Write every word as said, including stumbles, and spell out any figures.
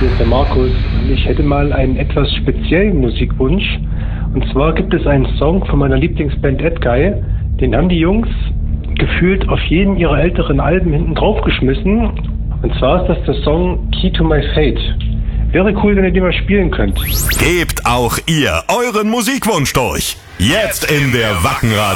hier ist der Markus und ich hätte mal einen etwas speziellen Musikwunsch. Und zwar gibt es einen Song von meiner Lieblingsband Edguy, den haben die Jungs gefühlt auf jeden ihrer älteren Alben hinten drauf geschmissen. Und zwar ist das der Song Key to My Fate. Wäre cool, wenn ihr den mal spielen könnt. Gebt auch ihr euren Musikwunsch durch. Jetzt in der Wackenradio